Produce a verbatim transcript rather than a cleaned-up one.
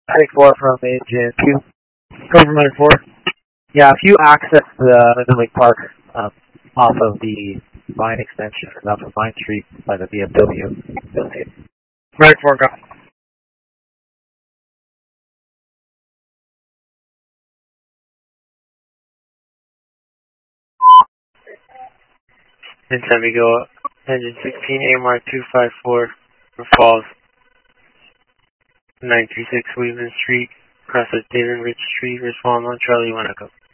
Take four from engine two. Go from line four. Yeah, if you access the Midland Park um, off of the line extension, off of Vine Street by the B M W, you'll see it. Right four, go. And San Miguel, engine sixteen, A M R two five four for Falls, nine three six Weaver Street, across the David Rich Street, respond on Charlie Wanako.